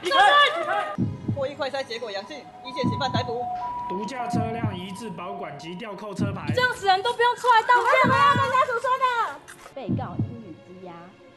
获益快筛结果阳性，一线嫌犯逮捕。 毒驾车辆移至保管及吊扣车牌。 这样死人都不用出来道歉吗？跟家属说的。被告因语羁押，